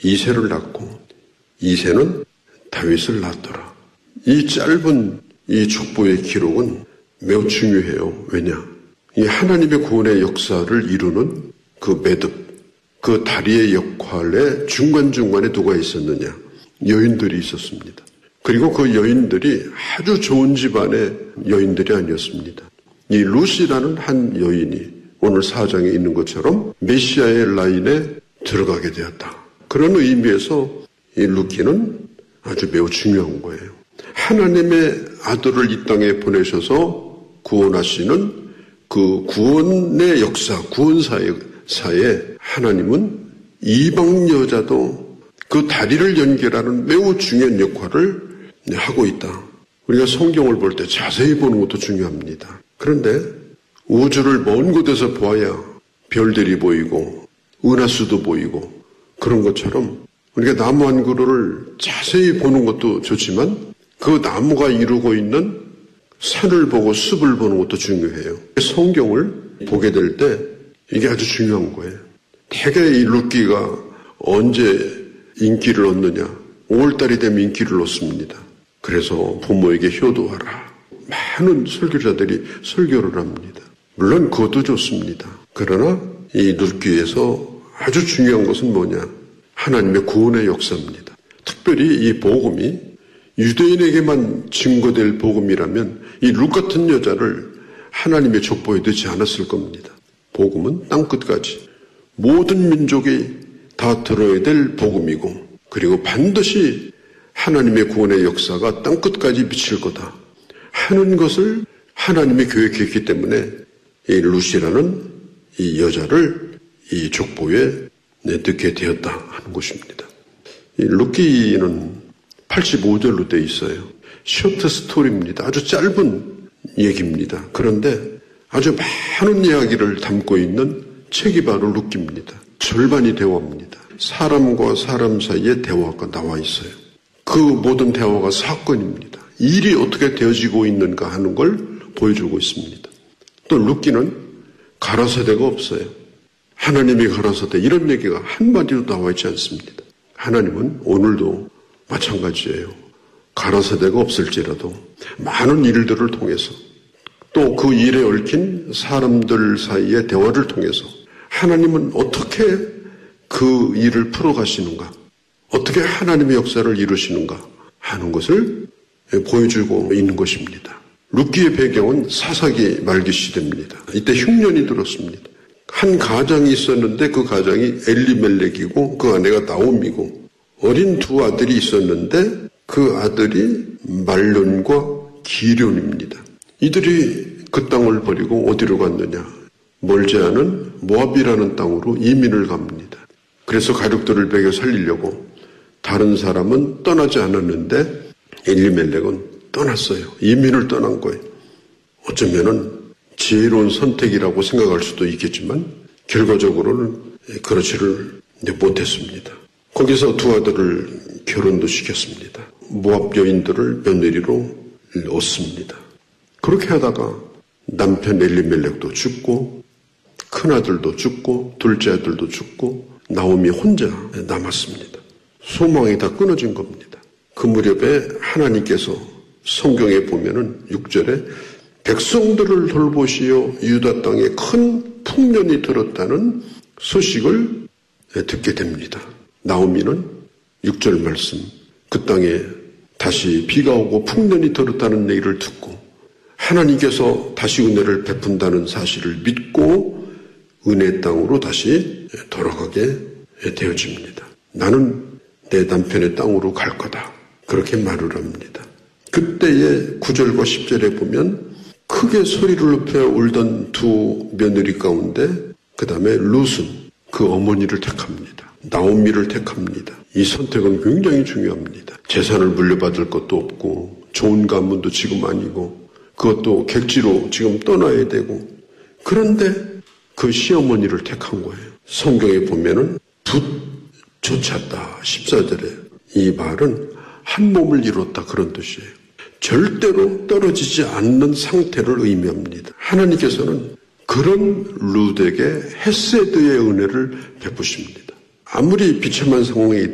이새를 낳고 이새는 다윗을 낳았더라. 이 짧은 이 족보의 기록은 매우 중요해요. 왜냐? 이 하나님의 구원의 역사를 이루는 그 매듭, 그 다리의 역할에 중간중간에 누가 있었느냐? 여인들이 있었습니다. 그리고 그 여인들이 아주 좋은 집안의 여인들이 아니었습니다. 이 루시라는 한 여인이 오늘 4장에 있는 것처럼 메시아의 라인에 들어가게 되었다. 그런 의미에서 이 루키는 아주 매우 중요한 거예요. 하나님의 아들을 이 땅에 보내셔서 구원하시는 그 구원의 역사, 구원사에 하나님은 이방 여자도 그 다리를 연결하는 매우 중요한 역할을 하고 있다. 우리가 성경을 볼 때 자세히 보는 것도 중요합니다. 그런데 우주를 먼 곳에서 보아야 별들이 보이고 은하수도 보이고 그런 것처럼 우리가 나무 한 그루를 자세히 보는 것도 좋지만 그 나무가 이루고 있는 산을 보고 숲을 보는 것도 중요해요. 성경을 보게 될 때 이게 아주 중요한 거예요. 대개 이 루키가 언제 인기를 얻느냐? 5월달이 되면 인기를 얻습니다. 그래서 부모에게 효도하라. 많은 설교자들이 설교를 합니다. 물론 그것도 좋습니다. 그러나 이 루키에서 아주 중요한 것은 뭐냐? 하나님의 구원의 역사입니다. 특별히 이 복음이 유대인에게만 증거될 복음이라면 이 룻 같은 여자를 하나님의 족보에 넣지 않았을 겁니다. 복음은 땅끝까지 모든 민족이 다 들어야 될 복음이고 그리고 반드시 하나님의 구원의 역사가 땅끝까지 미칠 거다 하는 것을 하나님이 계획했기 때문에 이 룻이라는 이 여자를 이 족보에 넣게 되었다 하는 것입니다. 이 룻기는 85절로 되어 있어요. 쇼트 스토리입니다. 아주 짧은 얘기입니다. 그런데 아주 많은 이야기를 담고 있는 책이 바로 룻기입니다. 절반이 대화입니다. 사람과 사람 사이의 대화가 나와 있어요. 그 모든 대화가 사건입니다. 일이 어떻게 되어지고 있는가 하는 걸 보여주고 있습니다. 또 룻기는 가라사대가 없어요. 하나님이 가라사대 이런 얘기가 한마디도 나와 있지 않습니다. 하나님은 오늘도 마찬가지예요. 가라사대가 없을지라도 많은 일들을 통해서 또 그 일에 얽힌 사람들 사이의 대화를 통해서 하나님은 어떻게 그 일을 풀어가시는가, 어떻게 하나님의 역사를 이루시는가 하는 것을 보여주고 있는 것입니다. 룻기의 배경은 사사기 말기 시대입니다. 이때 흉년이 들었습니다. 한 가장이 있었는데 그 가장이 엘리멜렉이고 그 아내가 나옴이고 어린 두 아들이 있었는데 그 아들이 말론과 기련입니다. 이들이 그 땅을 버리고 어디로 갔느냐? 멀지 않은 모압이라는 땅으로 이민을 갑니다. 그래서 가족들을 먹여 살리려고 다른 사람은 떠나지 않았는데 엘리멜렉은 떠났어요. 이민을 떠난 거예요. 어쩌면은 지혜로운 선택이라고 생각할 수도 있겠지만 결과적으로는 그렇지를 못했습니다. 거기서 두 아들을 결혼도 시켰습니다. 모압 여인들을 며느리로 얻습니다. 그렇게 하다가 남편 엘리멜렉도 죽고 큰아들도 죽고 둘째 아들도 죽고 나오미 혼자 남았습니다. 소망이 다 끊어진 겁니다. 그 무렵에 하나님께서 성경에 보면은 6절에 백성들을 돌보시어 유다 땅에 큰 풍년이 들었다는 소식을 듣게 됩니다. 나오미는 6절 말씀 그 땅에 다시 비가 오고 풍년이 들었다는 얘기를 듣고 하나님께서 다시 은혜를 베푼다는 사실을 믿고 은혜 땅으로 다시 돌아가게 되어집니다. 나는 내 남편의 땅으로 갈 거다. 그렇게 말을 합니다. 그때의 9절과 10절에 보면 크게 소리를 높여 울던 두 며느리 가운데 그 다음에 룻은 그 어머니를 택합니다. 나오미를 택합니다. 이 선택은 굉장히 중요합니다. 재산을 물려받을 것도 없고 좋은 가문도 지금 아니고 그것도 객지로 지금 떠나야 되고 그런데 그 시어머니를 택한 거예요. 성경에 보면은 붓 쫓았다 14절에 이 말은 한 몸을 이뤘다 그런 뜻이에요. 절대로 떨어지지 않는 상태를 의미합니다. 하나님께서는 그런 룻에게 헤세드의 은혜를 베푸십니다. 아무리 비참한 상황이